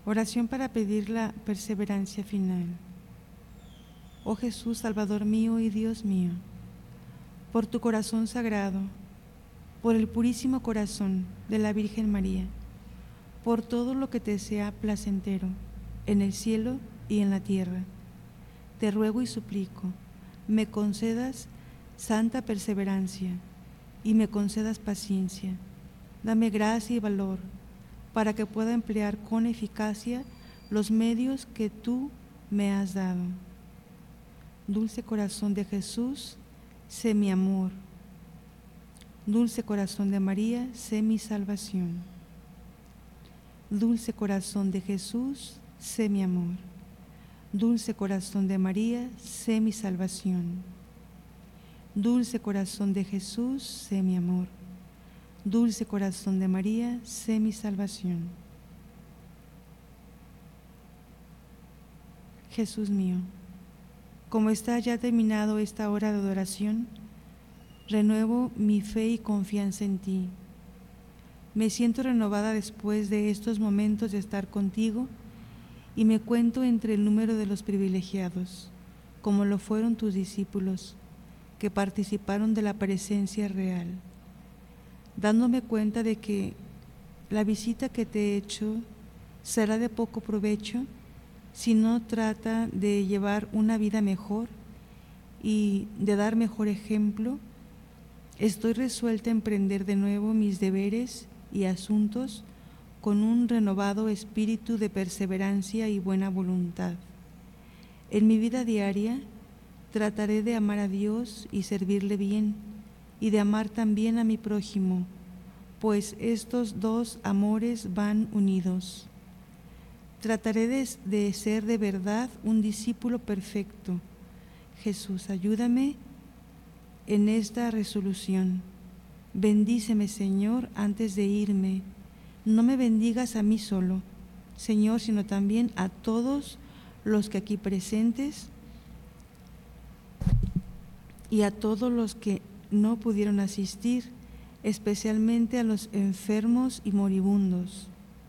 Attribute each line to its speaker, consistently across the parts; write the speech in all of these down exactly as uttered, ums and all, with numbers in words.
Speaker 1: Oración para pedir la perseverancia final. Oh Jesús, Salvador mío y Dios mío, por tu corazón sagrado, por el purísimo corazón de la Virgen María, por todo lo que te sea placentero, en el cielo y en la tierra, te ruego y suplico, me concedas santa perseverancia y me concedas paciencia. Dame gracia y valor para que pueda emplear con eficacia los medios que tú me has dado. Dulce corazón de Jesús, sé mi amor. Dulce corazón de María, sé mi salvación. Dulce corazón de Jesús, sé mi amor. Dulce corazón de María, sé mi salvación. Dulce corazón de Jesús, sé mi amor. Dulce corazón de María, sé mi salvación. Jesús mío, como está ya terminado esta hora de adoración, renuevo mi fe y confianza en ti. Me siento renovada después de estos momentos de estar contigo y me cuento entre el número de los privilegiados, como lo fueron tus discípulos, que participaron de la presencia real, dándome cuenta de que la visita que te he hecho será de poco provecho si no trata de llevar una vida mejor y de dar mejor ejemplo. Estoy resuelta a emprender de nuevo mis deberes y asuntos con un renovado espíritu de perseverancia y buena voluntad. En mi vida diaria trataré de amar a Dios y servirle bien, y de amar también a mi prójimo, pues estos dos amores van unidos. Trataré de, de ser de verdad un discípulo perfecto. Jesús, ayúdame en esta resolución. Bendíceme, Señor, antes de irme. No me bendigas a mí solo, Señor, sino también a todos los que aquí presentes y a todos los que no pudieron asistir, especialmente a los enfermos y moribundos.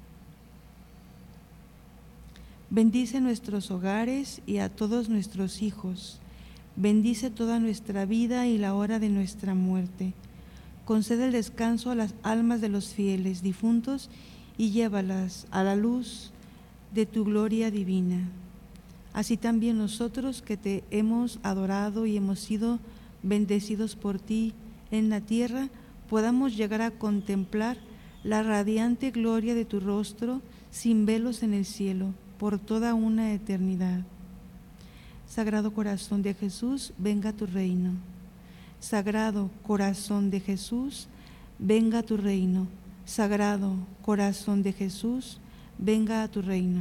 Speaker 1: Bendice nuestros hogares y a todos nuestros hijos. Bendice toda nuestra vida y la hora de nuestra muerte. Concede el descanso a las almas de los fieles difuntos y llévalas a la luz de tu gloria divina. Así también nosotros que te hemos adorado y hemos sido bendecidos por ti en la tierra, podamos llegar a contemplar la radiante gloria de tu rostro sin velos en el cielo, por toda una eternidad. Sagrado corazón de Jesús, venga a tu reino. Sagrado corazón de Jesús, venga a tu reino. Sagrado corazón de Jesús, venga a tu reino.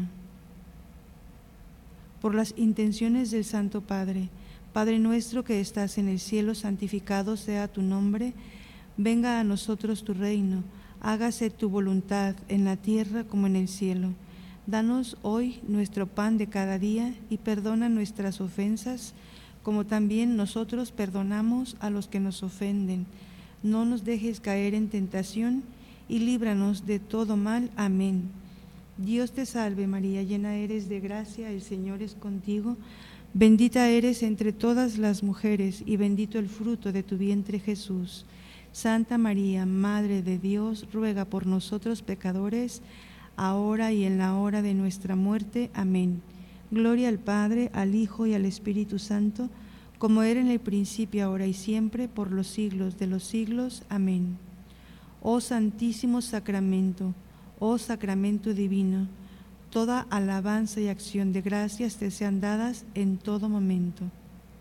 Speaker 1: Por las intenciones del Santo Padre, Padre nuestro que estás en el cielo, santificado sea tu nombre. Venga a nosotros tu reino. Hágase tu voluntad en la tierra como en el cielo. Danos hoy nuestro pan de cada día y perdona nuestras ofensas, como también nosotros perdonamos a los que nos ofenden. No nos dejes caer en tentación y líbranos de todo mal. Amén. Dios te salve María, llena eres de gracia, el Señor es contigo. Bendita eres entre todas las mujeres y bendito el fruto de tu vientre Jesús. Santa María, Madre de Dios, ruega por nosotros pecadores, ahora y en la hora de nuestra muerte. Amén. Gloria al Padre, al Hijo y al Espíritu Santo, como era en el principio, ahora y siempre, por los siglos de los siglos. Amén. Oh Santísimo Sacramento, oh Sacramento Divino, toda alabanza y acción de gracias te sean dadas en todo momento.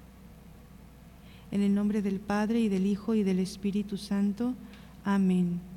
Speaker 1: En el nombre del Padre, y del Hijo, y del Espíritu Santo. Amén.